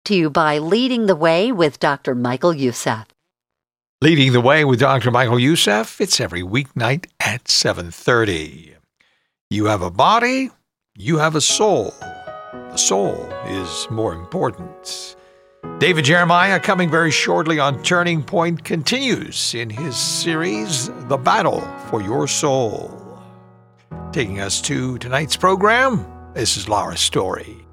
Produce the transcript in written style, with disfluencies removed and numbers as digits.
To you by Leading the Way with Dr. Michael Youssef. Leading the Way with Dr. Michael Youssef, it's every weeknight at 7:30. You have a body, you have a soul. The soul is more important. David Jeremiah, coming very shortly on Turning Point, continues in his series, The Battle for Your Soul. Taking us to tonight's program, this is Laura Story.